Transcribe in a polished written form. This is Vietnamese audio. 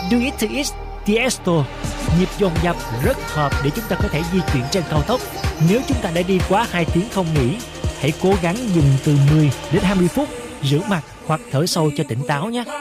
Do It To It, Tiesto. Nhịp dồn dập rất hợp để chúng ta có thể di chuyển trên cao tốc. Nếu chúng ta đã đi quá 2 tiếng không nghỉ, hãy cố gắng dừng từ 10 đến 20 phút, rửa mặt hoặc thở sâu cho tỉnh táo nhé.